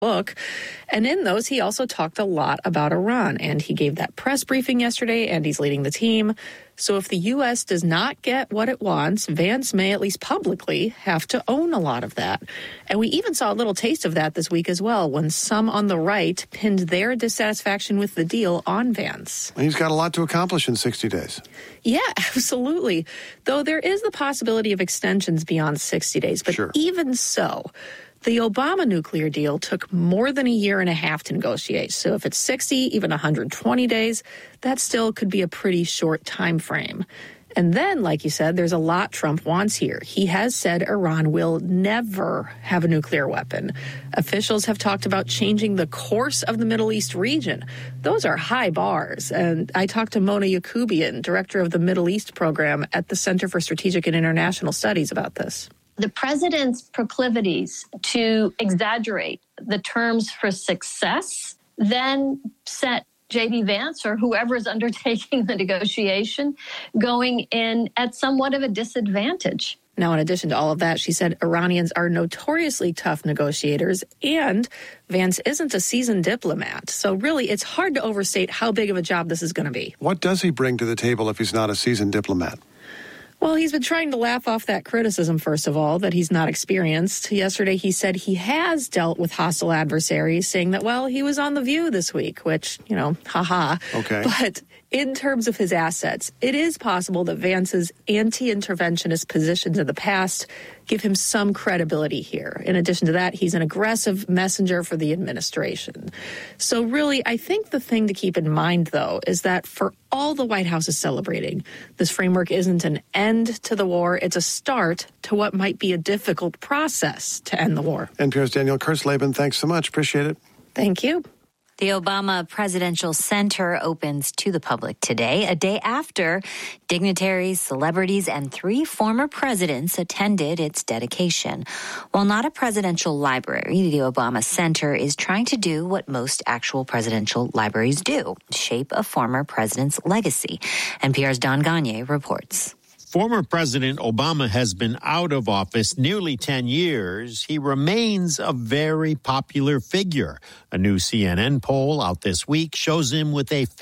book. And in those, he also talked a lot about Iran. And he gave that press briefing yesterday, and he's leading the team. So if the U.S. does not get what it wants, Vance may, at least publicly, have to own a lot of that. And we even saw a little taste of that this week as well, when some on the right pinned their dissatisfaction with the deal on Vance. He's got a lot to accomplish in 60 days. Yeah, absolutely. Though there is the possibility of extensions beyond 60 days. But Sure. Even so, the Obama nuclear deal took more than a year and a half to negotiate. So if it's 60, even 120 days, that still could be a pretty short time frame. And then, like you said, there's a lot Trump wants here. He has said Iran will never have a nuclear weapon. Officials have talked about changing the course of the Middle East region. Those are high bars. And I talked to Mona Yacoubian, director of the Middle East program at the Center for Strategic and International Studies, about this. The president's proclivities to exaggerate the terms for success then set J.D. Vance or whoever is undertaking the negotiation going in at somewhat of a disadvantage. Now, in addition to all of that, she said Iranians are notoriously tough negotiators, and Vance isn't a seasoned diplomat. So really, it's hard to overstate how big of a job this is going to be. What does he bring to the table if he's not a seasoned diplomat? Well, he's been trying to laugh off that criticism, first of all, that he's not experienced. Yesterday, he said he has dealt with hostile adversaries, saying that, well, he was on The View this week, which, haha. Okay. But in terms of his assets, it is possible that Vance's anti-interventionist positions in the past give him some credibility here. In addition to that, he's an aggressive messenger for the administration. So really, I think the thing to keep in mind, though, is that for all the White House is celebrating, this framework isn't an end to the war. It's a start to what might be a difficult process to end the war. NPR's Danielle Kurtzleben, thanks so much. Appreciate it. Thank you. The Obama Presidential Center opens to the public today, a day after dignitaries, celebrities, and 3 former presidents attended its dedication. While not a presidential library, the Obama Center is trying to do what most actual presidential libraries do, shape a former president's legacy. NPR's Don Gagne reports. Former President Obama has been out of office nearly 10 years. He remains a very popular figure. A new CNN poll out this week shows him with a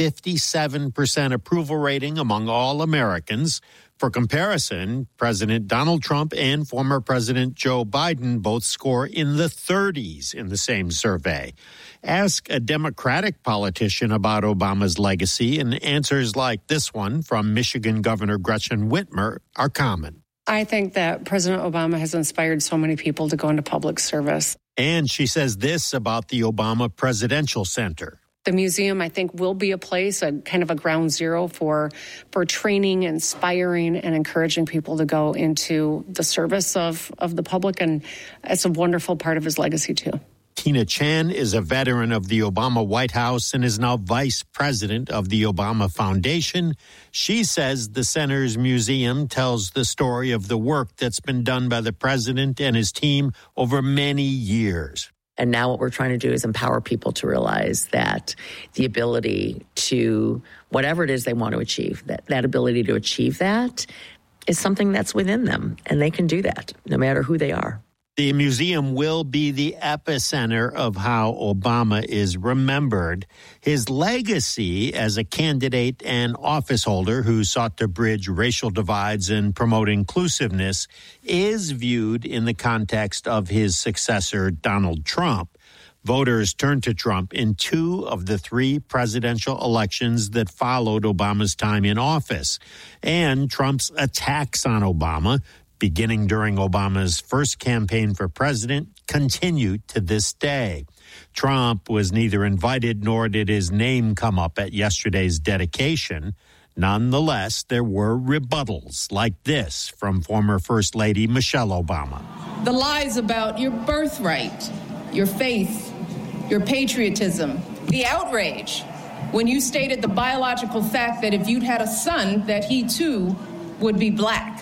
57% approval rating among all Americans. For comparison, President Donald Trump and former President Joe Biden both score in the 30s in the same survey. Ask a Democratic politician about Obama's legacy, and answers like this one from Michigan Governor Gretchen Whitmer are common. I think that President Obama has inspired so many people to go into public service. And she says this about the Obama Presidential Center. The museum, I think, will be a place, a kind of a ground zero for training, inspiring, and encouraging people to go into the service of the public. And it's a wonderful part of his legacy, too. Tina Chan is a veteran of the Obama White House and is now vice president of the Obama Foundation. She says the center's museum tells the story of the work that's been done by the president and his team over many years. And now what we're trying to do is empower people to realize that the ability to, whatever it is they want to achieve, that ability to achieve that is something that's within them. And they can do that no matter who they are. The museum will be the epicenter of how Obama is remembered. His legacy as a candidate and office holder who sought to bridge racial divides and promote inclusiveness is viewed in the context of his successor, Donald Trump. Voters turned to Trump in 2 of the 3 presidential elections that followed Obama's time in office. And Trump's attacks on Obama, beginning during Obama's first campaign for president, continued to this day. Trump was neither invited nor did his name come up at yesterday's dedication. Nonetheless, there were rebuttals like this from former First Lady Michelle Obama. The lies about your birthright, your faith, your patriotism, the outrage when you stated the biological fact that if you'd had a son, that he too would be black.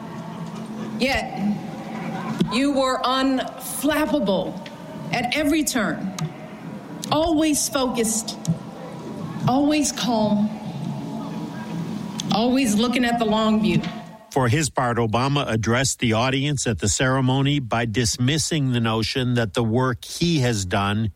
Yet, you were unflappable at every turn, always focused, always calm, always looking at the long view. For his part, Obama addressed the audience at the ceremony by dismissing the notion that the work he has done